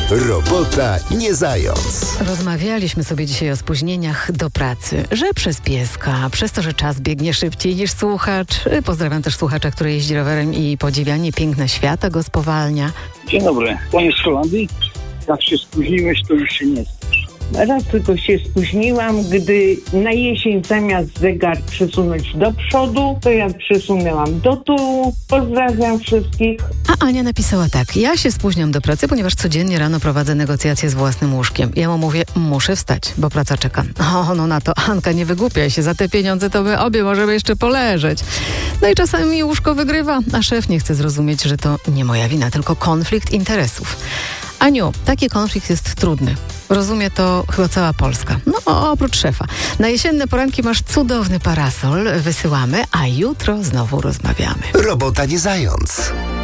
Robota nie zając. Rozmawialiśmy sobie dzisiaj o spóźnieniach do pracy, że przez pieska, przez to, że czas biegnie szybciej niż słuchacz. Pozdrawiam też słuchacza, który jeździ rowerem i podziwianie piękna świata go spowalnia. Dzień dobry. Panie z Holandii, jak się spóźniłeś, to już się nie spiesz. Raz tylko się spóźniłam, gdy na jesień zamiast zegar przesunąć do przodu, to ja przesunęłam do tyłu. Pozdrawiam wszystkich. A Ania napisała tak: ja się spóźniam do pracy, ponieważ codziennie rano prowadzę negocjacje z własnym łóżkiem. Ja mu mówię, muszę wstać, bo praca czeka. O, no na to, Anka, nie wygłupiaj się, za te pieniądze to my obie możemy jeszcze poleżeć. No i czasami łóżko wygrywa, a szef nie chce zrozumieć, że to nie moja wina, tylko konflikt interesów. Aniu, taki konflikt jest trudny. Rozumie to chyba cała Polska. No, oprócz szefa. Na jesienne poranki masz cudowny parasol, wysyłamy, a jutro znowu rozmawiamy. Robota nie zając.